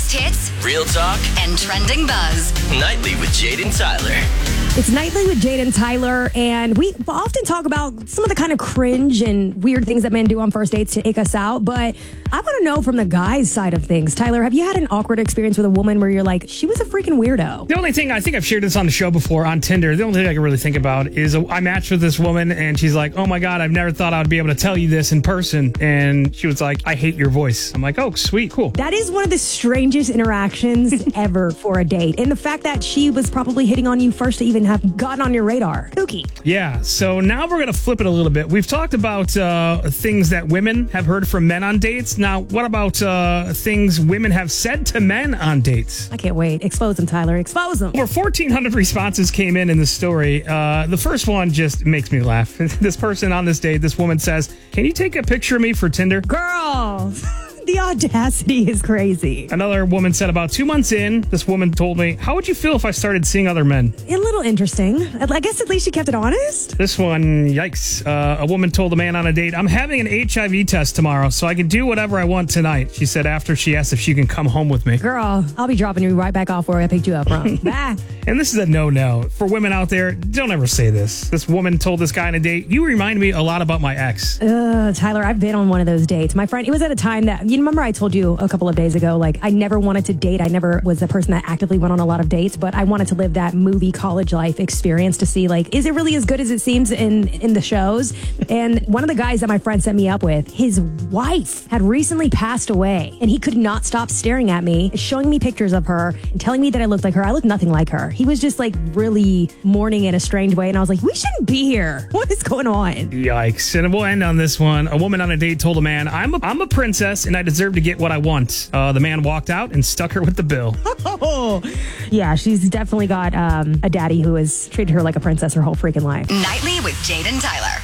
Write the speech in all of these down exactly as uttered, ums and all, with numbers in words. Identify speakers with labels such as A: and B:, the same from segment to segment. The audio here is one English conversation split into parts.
A: biggest hits,
B: real talk,
A: and trending buzz.
B: Nightly with Jade and Tyler.
C: It's Nightly with Jade and Tyler, and we often talk about some of the kind of cringe and weird things that men do on first dates to take us out, but I want to know from the guy's side of things. Tyler, have you had an awkward experience with a woman where you're like, she was a freaking weirdo?
D: The only thing, I think I've shared this on the show before on Tinder, the only thing I can really think about is a, I matched with this woman, and she's like, oh my God, I've never thought I would be able to tell you this in person, and she was like, I hate your voice. I'm like, oh, sweet, cool.
C: That is one of the strangest interactions ever for a date, and the fact that she was probably hitting on you first to even have gotten on your radar. Kooky.
D: Yeah, so now we're going to flip it a little bit. We've talked about uh, things that women have heard from men on dates. Now, what about uh, things women have said to men on dates?
C: I can't wait. Expose them, Tyler. Expose them.
D: Over fourteen hundred responses came in in this story. Uh, the first one just makes me laugh. This person on this date, this woman says, can you take a picture of me for Tinder?
C: Girls. The audacity is crazy.
D: Another woman said about two months in, this woman told me, how would you feel if I started seeing other men?
C: A little interesting. I guess at least she kept it honest.
D: This one, yikes. Uh, a woman told a man on a date, I'm having an H I V test tomorrow, so I can do whatever I want tonight. She said after she asked if she can come home with me.
C: Girl, I'll be dropping you right back off where I picked you up from. Bye.
D: And this is a no-no. For women out there, don't ever say this. This woman told this guy on a date, you remind me a lot about my ex.
C: Uh, Tyler, I've been on one of those dates. My friend, it was at a time that, you remember I told you a couple of days ago, like I never wanted to date. I never was a person that actively went on a lot of dates, but I wanted to live that movie college life experience to see, like, is it really as good as it seems in, in the shows? And one of the guys that my friend set me up with, his wife had recently passed away, and he could not stop staring at me, showing me pictures of her and telling me that I looked like her. I looked nothing like her. He was just like really mourning in a strange way, and I was like, we shouldn't be here. What is going on?
D: Yikes. And we'll end on this one. A woman on a date told a man, I'm a, I'm a princess and I deserve to get what I want. Uh, the man walked out and stuck her with the bill.
C: Oh, yeah, she's definitely got um, a daddy who has treated her like a princess her whole freaking life.
A: Nightly with Jade and Tyler.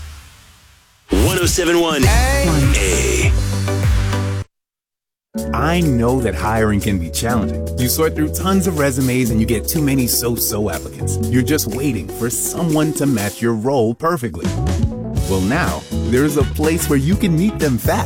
B: ten seventy-one A.
E: I know that hiring can be challenging. You sort through tons of resumes and you get too many so-so applicants. You're just waiting for someone to match your role perfectly. Well, now, there's a place where you can meet them fast.